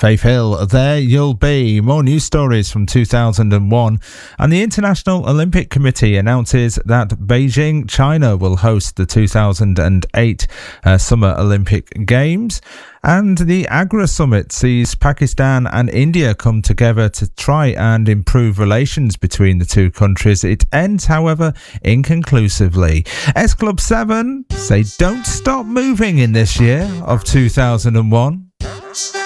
Faith Hill, There You'll Be. More news stories from 2001. And the International Olympic Committee announces that Beijing, China will host the 2008 Summer Olympic Games. And the Agra Summit sees Pakistan and India come together to try and improve relations between the two countries. It ends, however, inconclusively. S Club 7 say don't stop moving in this year of 2001.